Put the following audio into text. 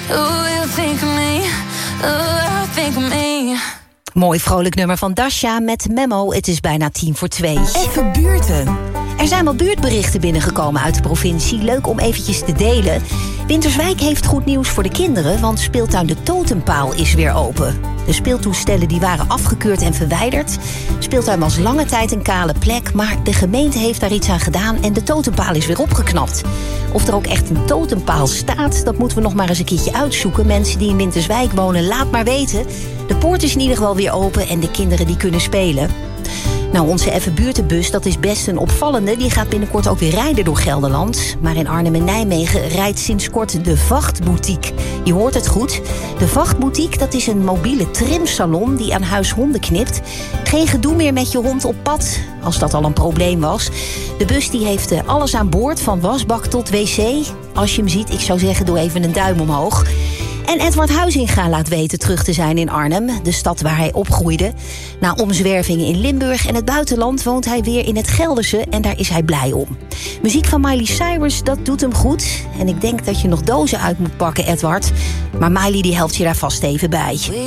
Ooh, you think of me. Ooh, think of me. Mooi vrolijk nummer van Dasha met Memo. Het is bijna 1:50. Even buurten. Er zijn wel buurtberichten binnengekomen uit de provincie. Leuk om eventjes te delen. Winterswijk heeft goed nieuws voor de kinderen, want speeltuin De Totempaal is weer open. De speeltoestellen die waren afgekeurd en verwijderd. Speeltuin was lange tijd een kale plek, maar de gemeente heeft daar iets aan gedaan en de totempaal is weer opgeknapt. Of er ook echt een totempaal staat, dat moeten we nog maar eens een keertje uitzoeken. Mensen die in Winterswijk wonen, laat maar weten. De poort is in ieder geval weer open en de kinderen die kunnen spelen. Nou, onze Even Buurtenbus, dat is best een opvallende. Die gaat binnenkort ook weer rijden door Gelderland. Maar in Arnhem en Nijmegen rijdt sinds kort de Vachtboutique. Je hoort het goed. De Vachtboutique, dat is een mobiele trimsalon die aan huis honden knipt. Geen gedoe meer met je hond op pad, als dat al een probleem was. De bus die heeft alles aan boord, van wasbak tot wc. Als je hem ziet, ik zou zeggen, doe even een duim omhoog. En Edward Huizinga laat weten terug te zijn in Arnhem, de stad waar hij opgroeide. Na omzwervingen in Limburg en het buitenland woont hij weer in het Gelderse en daar is hij blij om. Muziek van Miley Cyrus, dat doet hem goed. En ik denk dat je nog dozen uit moet pakken, Edward. Maar Miley die helpt je daar vast even bij.